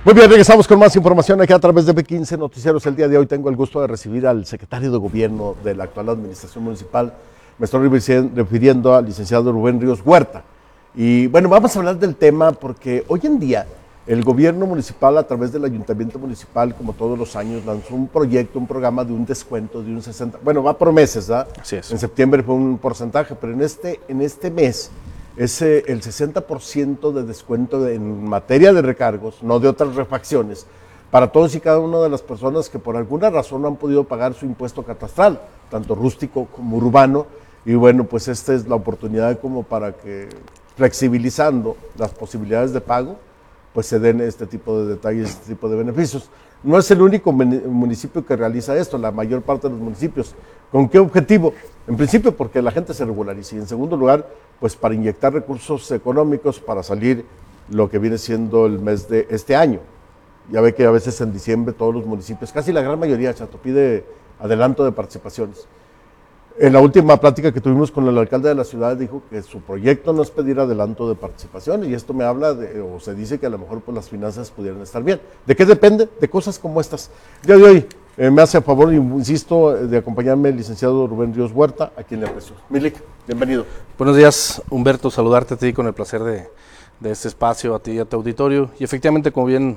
Muy bien, regresamos con más información aquí a través de B15 Noticieros. El día de hoy tengo el gusto de recibir al secretario de Gobierno de la actual Administración Municipal. Me estoy refiriendo al licenciado Rubén Ríos Huerta. Y bueno, vamos a hablar del tema porque hoy en día el gobierno municipal, a través del ayuntamiento municipal, como todos los años, lanzó un proyecto, un programa de un descuento de un 60%. Bueno, va por meses, ¿verdad? Así es. En septiembre fue un porcentaje, pero en este mes es el 60% de descuento en materia de recargos, no de otras refacciones, para todos y cada una de las personas que por alguna razón no han podido pagar su impuesto catastral, tanto rústico como urbano. Y bueno, pues esta es la oportunidad como para que, flexibilizando las posibilidades de pago, pues se den este tipo de detalles, este tipo de beneficios. No es el único municipio que realiza esto, la mayor parte de los municipios. ¿Con qué objetivo? En principio porque la gente se regularice y en segundo lugar, pues para inyectar recursos económicos para salir lo que viene siendo el mes de este año. Ya ve que a veces en diciembre todos los municipios, casi la gran mayoría, Chato, pide adelanto de participaciones. En la última plática que tuvimos con el alcalde de la ciudad dijo que su proyecto no es pedir adelanto de participación y esto me habla o se dice que a lo mejor pues, las finanzas pudieran estar bien. ¿De qué depende? De cosas como estas. El día de hoy me hace a favor, insisto, de acompañarme el licenciado Rubén Ríos Huerta, a quien le aprecio. Milik, bienvenido. Buenos días, Humberto, saludarte a ti con el placer de este espacio, a ti y a tu auditorio. Y efectivamente, como bien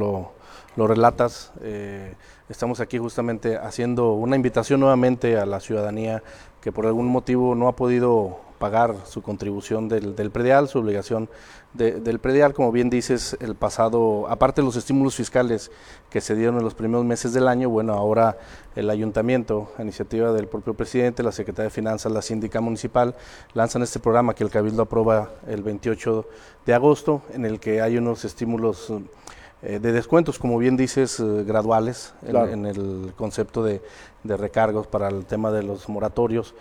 lo relatas, estamos aquí justamente haciendo una invitación nuevamente a la ciudadanía que por algún motivo no ha podido pagar su contribución del predial, su obligación del predial. Como bien dices, el pasado, aparte de los estímulos fiscales que se dieron en los primeros meses del año, bueno, ahora el ayuntamiento, a iniciativa del propio presidente, la Secretaría de Finanzas, la síndica municipal, lanzan este programa que el Cabildo aprueba el 28 de agosto, en el que hay unos estímulos de descuentos, como bien dices, graduales, claro, en el concepto de recargos para el tema de los moratorios.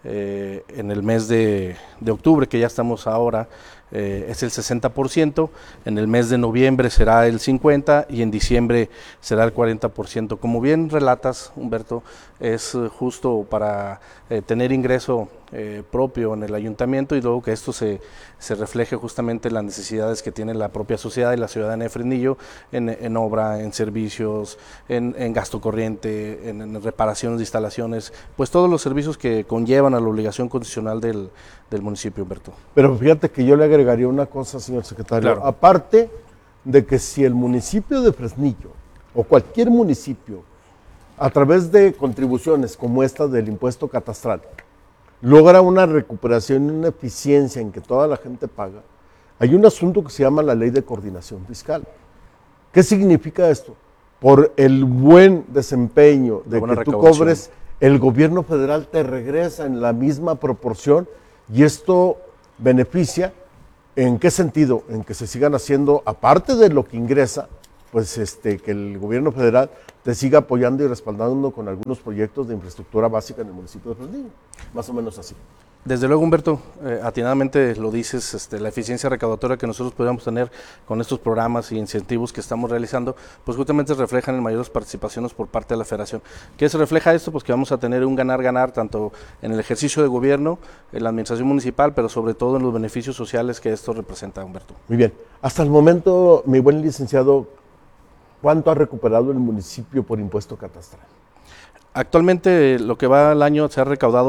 En el mes de octubre, que ya estamos ahora, es el 60%, en el mes de noviembre será el 50% y en diciembre será el 40%. Como bien relatas, Humberto, es justo para tener ingreso propio en el ayuntamiento y luego que esto se refleje justamente en las necesidades que tiene la propia sociedad y la ciudadanía de Fresnillo en obra, en servicios, en gasto corriente, en reparaciones de instalaciones, pues todos los servicios que conllevan a la obligación constitucional del municipio, Humberto. Pero fíjate que yo le agregaría una cosa, señor secretario, claro. Aparte de que si el municipio de Fresnillo o cualquier municipio, a través de contribuciones como esta del impuesto catastral, logra una recuperación y una eficiencia en que toda la gente paga, hay un asunto que se llama la Ley de Coordinación Fiscal. ¿Qué significa esto? Por el buen desempeño de que tú cobres, el gobierno federal te regresa en la misma proporción y esto beneficia, ¿en qué sentido? En que se sigan haciendo, aparte de lo que ingresa, pues que el gobierno federal te siga apoyando y respaldando con algunos proyectos de infraestructura básica en el municipio de Fresnillo, más o menos así. Desde luego, Humberto, atinadamente lo dices, la eficiencia recaudatoria que nosotros podríamos tener con estos programas y incentivos que estamos realizando, pues justamente reflejan en mayores participaciones por parte de la federación. ¿Qué se refleja esto? Pues que vamos a tener un ganar-ganar tanto en el ejercicio de gobierno, en la administración municipal, pero sobre todo en los beneficios sociales que esto representa, Humberto. Muy bien. Hasta el momento, mi buen licenciado, ¿cuánto ha recuperado el municipio por impuesto catastral? Actualmente, lo que va al año, se ha recaudado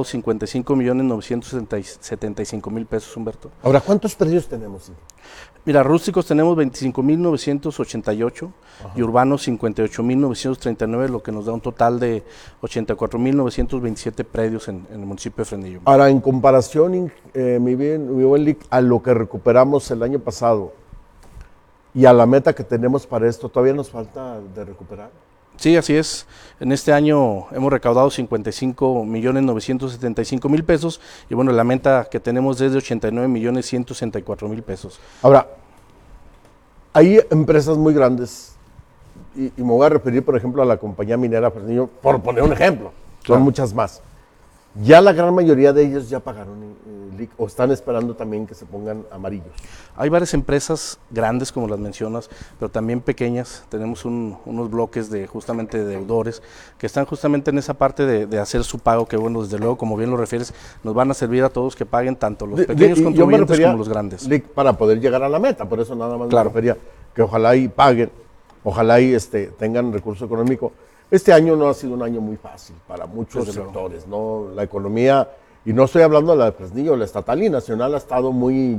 55.975.000 pesos, Humberto. Ahora, ¿cuántos predios tenemos? Mira, rústicos tenemos 25.988 y urbanos 58.939, lo que nos da un total de 84.927 predios en el municipio de Fresnillo. Ahora, en comparación, mi buen Lic, a lo que recuperamos el año pasado y a la meta que tenemos para esto, ¿todavía nos falta de recuperar? Sí, así es. En este año hemos recaudado 55.975.000 pesos y bueno, la meta que tenemos es de 89.164.000 pesos. Ahora, hay empresas muy grandes y me voy a referir, por ejemplo, a la compañía minera Fresnillo, por poner un ejemplo, claro. Son muchas más. Ya la gran mayoría de ellos ya pagaron o están esperando también que se pongan amarillos. Hay varias empresas grandes, como las mencionas, pero también pequeñas. Tenemos unos bloques de justamente de deudores que están justamente en esa parte de hacer su pago, que bueno, desde luego, como bien lo refieres, nos van a servir a todos que paguen, tanto los pequeños contribuyentes como los grandes. Para poder llegar a la meta, por eso nada más claro. me refería que ojalá y paguen. ojalá y tengan recurso económico. Este año no ha sido un año muy fácil para muchos sectores, ¿no? La economía, y no estoy hablando de la de Fresnillo, la estatal y nacional ha estado muy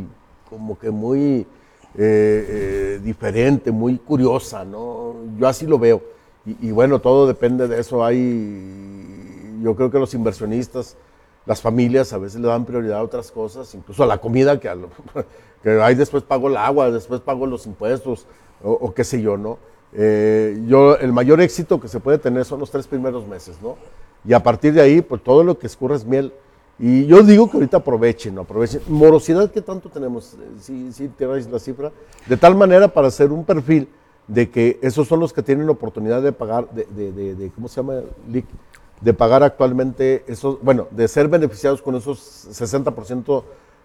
diferente, muy curiosa, ¿no? Yo así lo veo. Y bueno, todo depende de eso. Yo creo que los inversionistas, las familias a veces le dan prioridad a otras cosas, incluso a la comida, que ahí después pago el agua, después pago los impuestos, o qué sé yo, ¿no? El mayor éxito que se puede tener son los 3 primeros meses, ¿no? Y a partir de ahí, pues todo lo que escurre es miel. Y yo digo que ahorita aprovechen. Morosidad, ¿qué tanto tenemos? Sí, tienes la cifra. De tal manera para hacer un perfil de que esos son los que tienen la oportunidad de pagar, ¿cómo se llama? De pagar actualmente esos, bueno, de ser beneficiados con esos 60%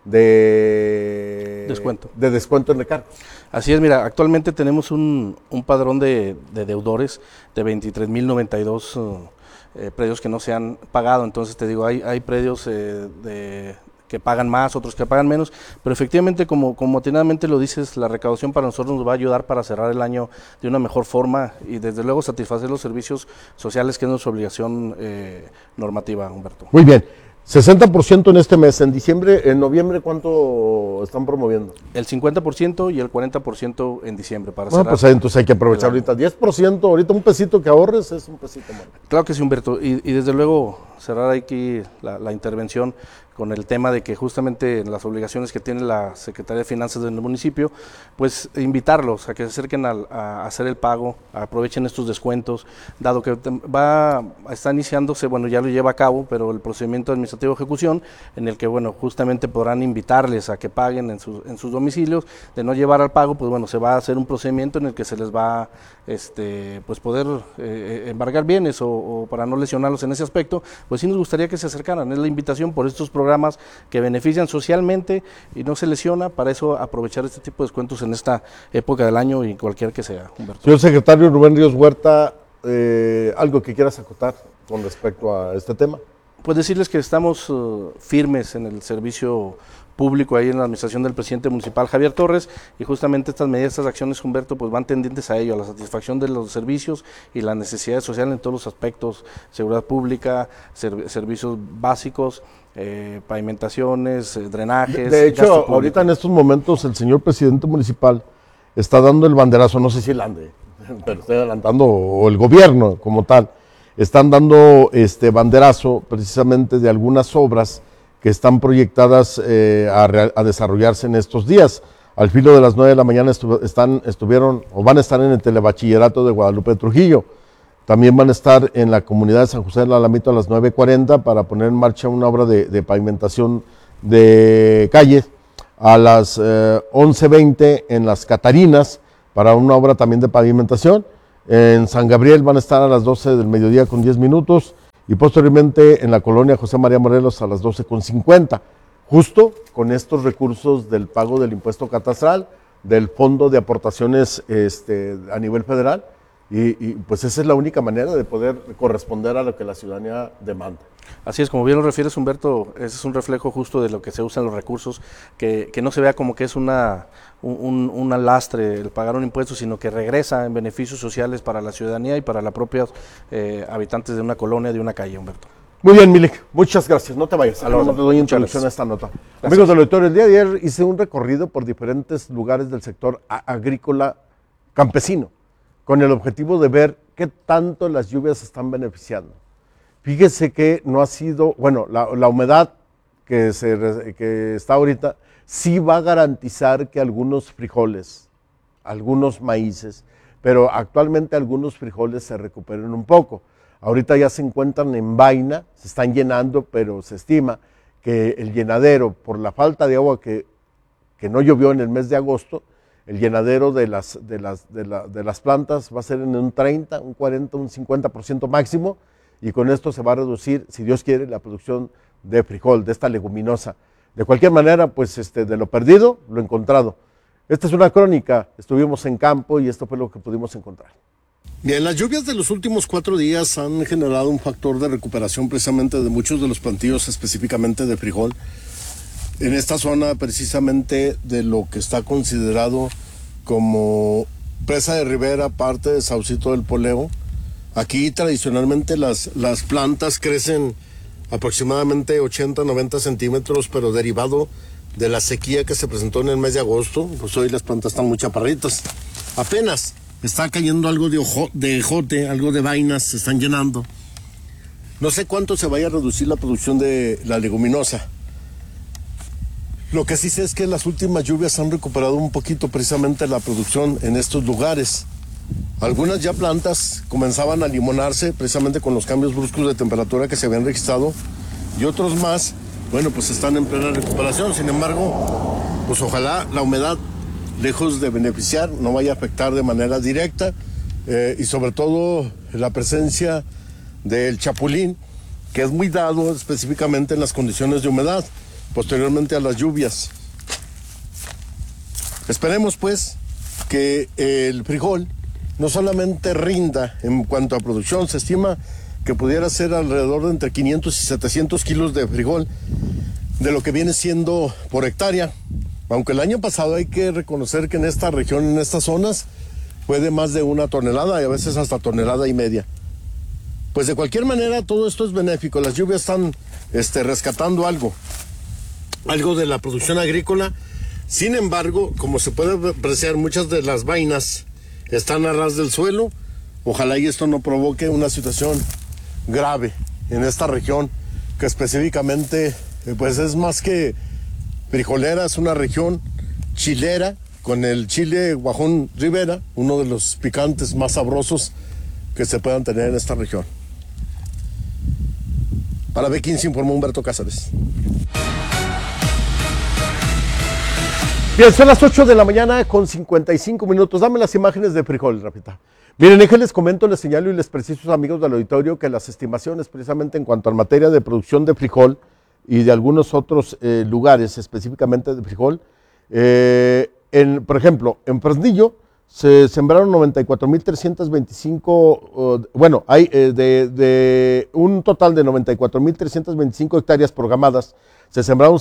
de descuento en recargos. Así es, mira, actualmente tenemos un padrón de deudores de 23,092 predios que no se han pagado. Entonces te digo, hay predios que pagan más, otros que pagan menos, pero efectivamente, como atinadamente lo dices, la recaudación para nosotros nos va a ayudar para cerrar el año de una mejor forma y desde luego satisfacer los servicios sociales, que es nuestra obligación normativa, Humberto. Muy bien. 60% en este mes. En noviembre, ¿cuánto están promoviendo? El 50% y el 40% en diciembre para cerrar. Pues entonces hay que aprovechar ahorita 10%, ahorita un pesito que ahorres es un pesito más. Claro que sí, Humberto, y desde luego cerrar aquí la intervención con el tema de que justamente las obligaciones que tiene la Secretaría de Finanzas del municipio, pues invitarlos a que se acerquen a hacer el pago, aprovechen estos descuentos, dado que está iniciándose, bueno, ya lo lleva a cabo, pero el procedimiento administrativo de ejecución, en el que, bueno, justamente podrán invitarles a que paguen en sus domicilios. De no llevar al pago, pues bueno, se va a hacer un procedimiento en el que se les va pues poder embargar bienes o para no lesionarlos en ese aspecto. Pues sí nos gustaría que se acercaran, es la invitación por estos programas que benefician socialmente y no se lesiona, para eso aprovechar este tipo de descuentos en esta época del año y cualquier que sea, Humberto. Señor secretario Rubén Ríos Huerta, ¿algo que quieras acotar con respecto a este tema? Pues decirles que estamos firmes en el servicio público ahí en la administración del presidente municipal Javier Torres, y justamente estas medidas, estas acciones, Humberto, pues van tendientes a ello, a la satisfacción de los servicios y las necesidades sociales en todos los aspectos: seguridad pública, servicios básicos, pavimentaciones, drenajes. De hecho, ahorita en estos momentos el señor presidente municipal está dando el banderazo, no sé si el ANDE, pero estoy adelantando, o el gobierno como tal, están dando banderazo precisamente de algunas obras que están proyectadas a desarrollarse en estos días. Al filo de las 9 de la mañana estuvieron o van a estar en el Telebachillerato de Guadalupe de Trujillo. También van a estar en la comunidad de San José del Alamito a las 9:40 para poner en marcha una obra de pavimentación de calles. A las 11:20 en las Catarinas para una obra también de pavimentación. En San Gabriel van a estar a las 12 del mediodía con 10 minutos. Y posteriormente en la colonia José María Morelos a las 12:50, justo con estos recursos del pago del impuesto catastral, del fondo de aportaciones a nivel federal, y pues esa es la única manera de poder corresponder a lo que la ciudadanía demanda. Así es, como bien lo refieres, Humberto, ese es un reflejo justo de lo que se usan los recursos, que no se vea como que es un lastre el pagar un impuesto, sino que regresa en beneficios sociales para la ciudadanía y para los propios habitantes de una colonia, de una calle, Humberto. Muy bien, Milik, muchas gracias, no te vayas, ahora te doy introducción a esta nota. Gracias. Amigos del auditorio, el día de ayer hice un recorrido por diferentes lugares del sector agrícola campesino, con el objetivo de ver qué tanto las lluvias están beneficiando. Fíjese que no ha sido, bueno, la humedad que está ahorita sí va a garantizar que algunos frijoles, algunos maíces, pero actualmente algunos frijoles se recuperen un poco. Ahorita ya se encuentran en vaina, se están llenando, pero se estima que el llenadero, por la falta de agua que no llovió en el mes de agosto, el llenadero de las plantas va a ser en un 30, un 40, un 50% máximo, y con esto se va a reducir, si Dios quiere, la producción de frijol, de esta leguminosa. De cualquier manera, pues de lo perdido, lo encontrado. Esta es una crónica, estuvimos en campo y esto fue lo que pudimos encontrar. Bien, las lluvias de los últimos 4 días han generado un factor de recuperación precisamente de muchos de los plantíos, específicamente de frijol, en esta zona precisamente de lo que está considerado como Presa de Rivera, parte de Saucito del Poleo. Aquí tradicionalmente las plantas crecen aproximadamente 80-90 centímetros, pero derivado de la sequía que se presentó en el mes de agosto, pues hoy las plantas están muy chaparritas. Apenas está cayendo algo de ejote, algo de vainas, se están llenando. No sé cuánto se vaya a reducir la producción de la leguminosa. Lo que sí sé es que las últimas lluvias han recuperado un poquito precisamente la producción en estos lugares. Algunas ya plantas comenzaban a limonarse precisamente con los cambios bruscos de temperatura que se habían registrado, y otros más, bueno, pues están en plena recuperación. Sin embargo, pues ojalá la humedad, lejos de beneficiar, no vaya a afectar de manera directa, y sobre todo la presencia del chapulín, que es muy dado específicamente en las condiciones de humedad, posteriormente a las lluvias. Esperemos pues que el frijol no solamente rinda en cuanto a producción, se estima que pudiera ser alrededor de entre 500 y 700 kilos de frijol, de lo que viene siendo por hectárea, aunque el año pasado hay que reconocer que en esta región, en estas zonas, fue de más de 1 tonelada y a veces hasta 1,5 toneladas. Pues de cualquier manera todo esto es benéfico, las lluvias están rescatando algo de la producción agrícola. Sin embargo, como se puede apreciar, muchas de las vainas están a ras del suelo. Ojalá y esto no provoque una situación grave en esta región, que específicamente pues es más que frijolera, es una región chilera, con el chile Guajón Rivera, uno de los picantes más sabrosos que se puedan tener en esta región. Para B15 informó Humberto Cázares. Bien, son las 8 de la mañana con 55 minutos. Dame las imágenes de frijol, Rapita. Miren, les comento, les señalo y les preciso, amigos del auditorio, que las estimaciones precisamente en cuanto a materia de producción de frijol y de algunos otros lugares, específicamente de frijol, por ejemplo, en Fresnillo se sembraron 94.325, hay de un total de 94.325 hectáreas programadas, se sembraron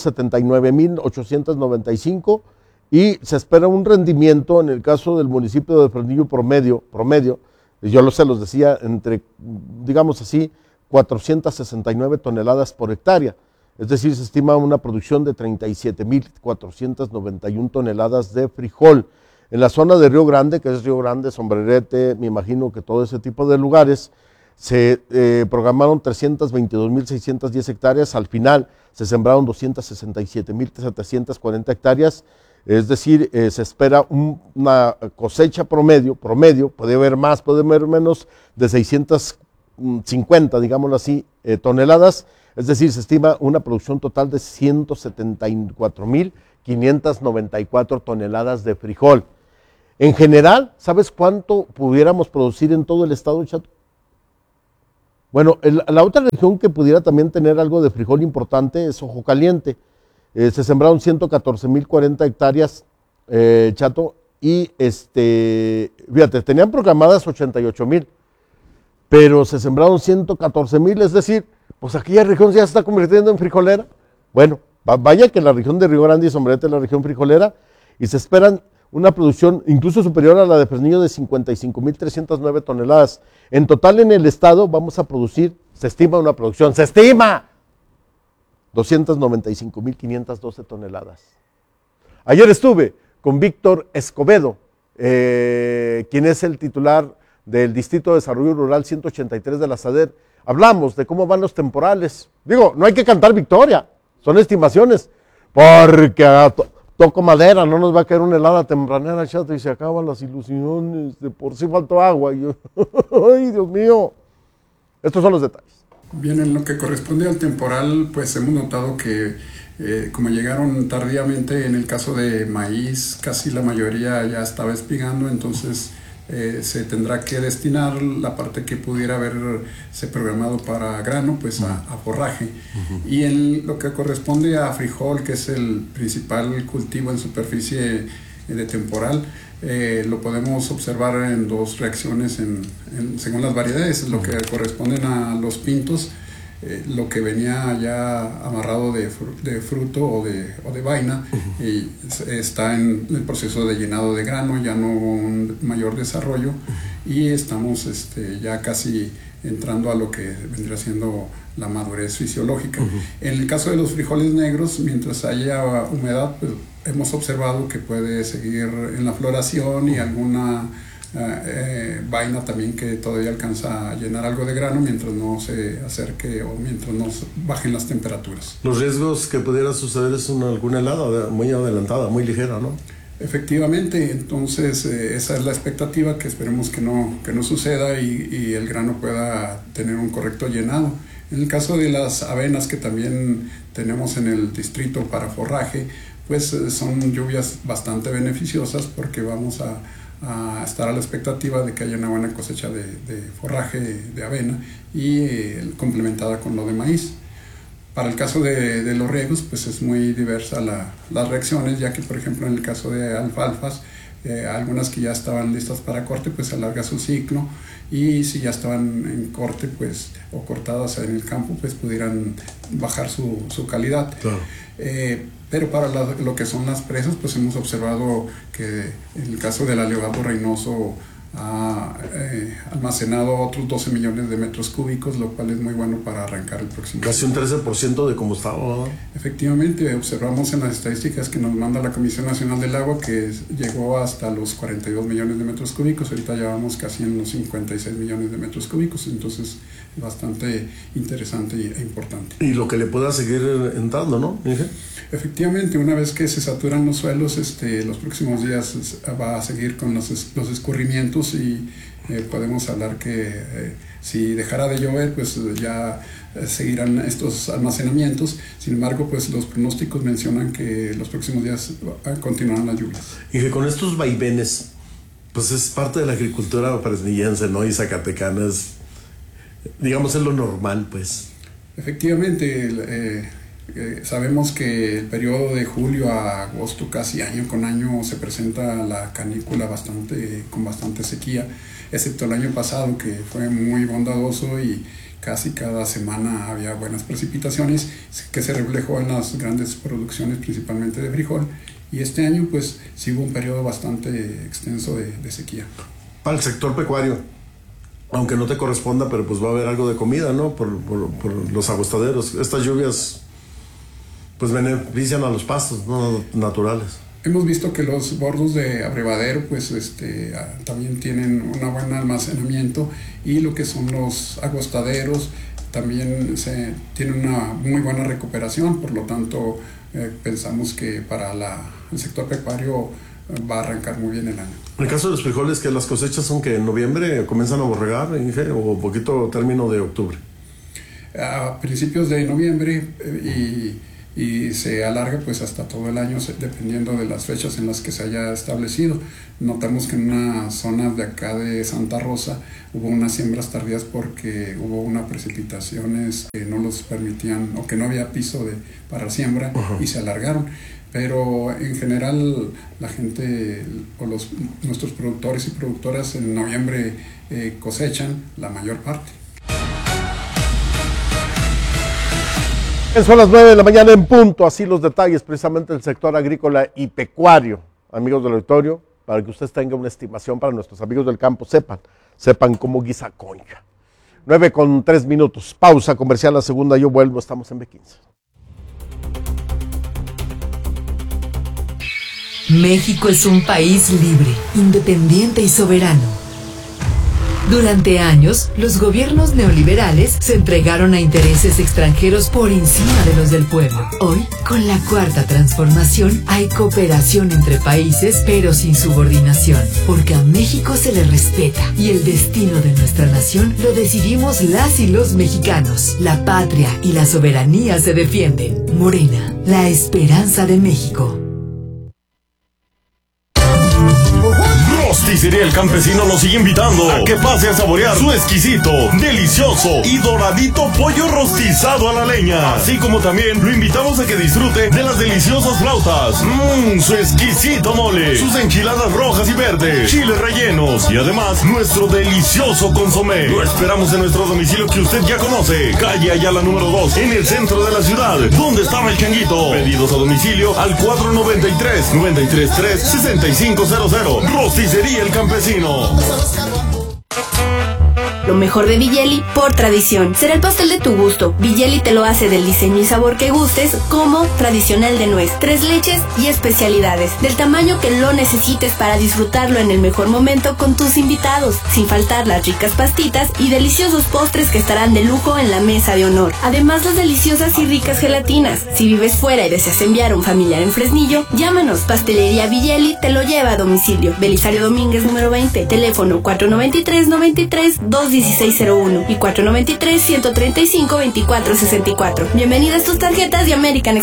79.895 y se espera un rendimiento en el caso del municipio de Fresnillo promedio, yo se los decía, entre, digamos así, 469 toneladas por hectárea. Es decir, se estima una producción de 37.491 toneladas de frijol. En la zona de Río Grande, que es Río Grande, Sombrerete, me imagino que todo ese tipo de lugares, se programaron 322.610 hectáreas, al final se sembraron 267.740 hectáreas, es decir, se espera una cosecha promedio, puede haber más, puede haber menos, de 650, digámoslo así, toneladas, es decir, se estima una producción total de 174.594 toneladas de frijol. En general, ¿sabes cuánto pudiéramos producir en todo el estado, Chato? Bueno, la otra región que pudiera también tener algo de frijol importante es Ojo Caliente. Se sembraron 114.040 hectáreas, Chato, y fíjate, tenían programadas 88.000, pero se sembraron 114.000, es decir, pues aquella región ya se está convirtiendo en frijolera. Bueno, vaya que la región de Río Grande y Sombrerete es la región frijolera, y se esperan una producción incluso superior a la de Fresnillo de 55.309 toneladas. En total en el estado vamos a producir, se estima 295.512 toneladas. Ayer estuve con Víctor Escobedo, quien es el titular del Distrito de Desarrollo Rural 183 de la SADER. Hablamos de cómo van los temporales. Digo, no hay que cantar victoria, son estimaciones, porque toco madera, no nos va a caer una helada tempranera, Chato, y se acaban las ilusiones, de por sí faltó agua. Y yo, ay, Dios mío. Estos son los detalles. Bien, en lo que corresponde al temporal, pues hemos notado que como llegaron tardíamente, en el caso de maíz, casi la mayoría ya estaba espigando, entonces se tendrá que destinar la parte que pudiera haberse programado para grano, pues a forraje. Y en lo que corresponde a frijol, que es el principal cultivo en superficie de temporal, lo podemos observar en dos reacciones según las variedades. Lo que corresponden a los pintos, lo que venía ya amarrado de fruto o de vaina y está en el proceso de llenado de grano, ya no hubo un mayor desarrollo y estamos ya casi entrando a lo que vendría siendo la madurez fisiológica. En el caso de los frijoles negros, mientras haya humedad, pues, hemos observado que puede seguir en la floración y alguna vaina también que todavía alcanza a llenar algo de grano mientras no se acerque o mientras no bajen las temperaturas. Los riesgos que pudiera suceder es alguna helada muy adelantada, muy ligera, ¿no? Efectivamente, entonces esa es la expectativa, que esperemos que no suceda y el grano pueda tener un correcto llenado. En el caso de las avenas que también tenemos en el distrito para forraje, pues son lluvias bastante beneficiosas porque vamos a estar a la expectativa de que haya una buena cosecha de forraje de avena y complementada con lo de maíz. Para el caso de los riegos, pues es muy diversa las reacciones, ya que por ejemplo en el caso de alfalfas, algunas que ya estaban listas para corte, pues se alarga su ciclo, y si ya estaban en corte, pues, o cortadas en el campo, pues pudieran bajar su calidad. Claro. Pero para lo que son las presas, pues hemos observado que en el caso del alegato Reynoso ha almacenado otros 12 millones de metros cúbicos, lo cual es muy bueno para arrancar el próximo casi año. Un 13% de cómo estaba, ¿no? Efectivamente, observamos en las estadísticas que nos manda la Comisión Nacional del Agua que llegó hasta los 42 millones de metros cúbicos, ahorita ya vamos casi en los 56 millones de metros cúbicos, entonces bastante interesante e importante. Y lo que le pueda seguir entrando, ¿no, Inge? Efectivamente, una vez que se saturan los suelos, los próximos días va a seguir con los escurrimientos y podemos hablar que si dejara de llover, pues ya seguirán estos almacenamientos. Sin embargo, pues los pronósticos mencionan que los próximos días continuarán las lluvias. Y que con estos vaivenes, pues es parte de la agricultura fresnillense, ¿no? Y zacatecana es, digamos, es lo normal, pues. Efectivamente, sabemos que el periodo de julio a agosto, casi año con año, se presenta la canícula con bastante sequía, excepto el año pasado, que fue muy bondadoso y casi cada semana había buenas precipitaciones, que se reflejó en las grandes producciones, principalmente de frijol, y este año pues sí hubo un periodo bastante extenso de sequía. Para el sector pecuario, aunque no te corresponda, pero pues va a haber algo de comida, ¿no? Por los agostaderos. Estas lluvias pues benefician a los pastos, ¿no? Naturales. Hemos visto que los bordos de abrevadero pues también tienen un buen almacenamiento, y lo que son los agostaderos también tienen una muy buena recuperación, por lo tanto pensamos que para el sector pecuario va a arrancar muy bien el año. En el caso de los frijoles, que las cosechas son que en noviembre comienzan a borregar, Inge, o poquito término de octubre. A principios de noviembre y se alarga pues hasta todo el año, dependiendo de las fechas en las que se haya establecido. Notamos que en una zona de acá de Santa Rosa hubo unas siembras tardías porque hubo unas precipitaciones que no los permitían, o que no había piso para siembra, y se alargaron. Pero en general la gente o nuestros productores y productoras en noviembre cosechan la mayor parte. Son las 9 de la mañana en punto, así los detalles precisamente del sector agrícola y pecuario, amigos del auditorio, para que ustedes tengan una estimación, para nuestros amigos del campo sepan cómo guisa concha. 9:03, pausa comercial, la segunda yo vuelvo, estamos en B15. México es un país libre, independiente y soberano. Durante años, los gobiernos neoliberales se entregaron a intereses extranjeros por encima de los del pueblo. Hoy, con la Cuarta Transformación, hay cooperación entre países, pero sin subordinación, porque a México se le respeta y el destino de nuestra nación lo decidimos las y los mexicanos. La patria y la soberanía se defienden. Morena, la esperanza de México. Rosticería El Campesino lo sigue invitando a que pase a saborear su exquisito, delicioso y doradito pollo rostizado a la leña. Así como también lo invitamos a que disfrute de las deliciosas flautas, su exquisito mole, sus enchiladas rojas y verdes, chiles rellenos y además nuestro delicioso consomé. Lo esperamos en nuestro domicilio que usted ya conoce, calle Ayala número 2, en el centro de la ciudad, donde estaba el changuito. Pedidos a domicilio al 493-933-6500. Rosticería El Campesino. Lo mejor de Villeli por tradición. Será el pastel de tu gusto. Villeli te lo hace del diseño y sabor que gustes, como tradicional de nuez, 3 leches y especialidades, del tamaño que lo necesites para disfrutarlo en el mejor momento con tus invitados, sin faltar las ricas pastitas y deliciosos postres que estarán de lujo en la mesa de honor. Además, las deliciosas y ricas gelatinas. Si vives fuera y deseas enviar a un familiar en Fresnillo, llámanos. Pastelería Villeli te lo lleva a domicilio. Belisario Domínguez número 20, teléfono 493-93-21601 y 493-135-2464. Bienvenidas tus tarjetas de American Express.